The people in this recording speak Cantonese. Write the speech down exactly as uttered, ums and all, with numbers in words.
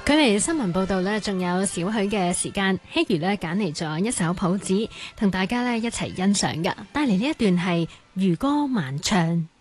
距離新聞報道呢，仲有少許嘅時間，希如呢揀嚟咗一首譜子，同大家呢一齊欣賞㗎。帶嚟呢一段係漁歌漫唱。